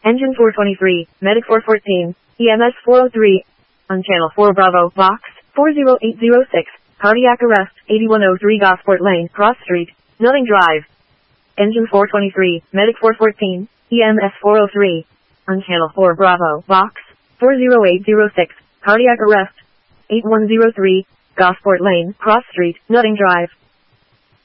Engine 423, Medic 414, EMS 403. On Channel 4 Bravo, Box 40806, cardiac arrest, 8103 Gosport Lane, Cross Street, Nutting Drive. Engine 423, Medic 414, EMS 403. On Channel 4 Bravo, Box 40806, cardiac arrest, 8103, Gosport Lane, Cross Street, Nutting Drive.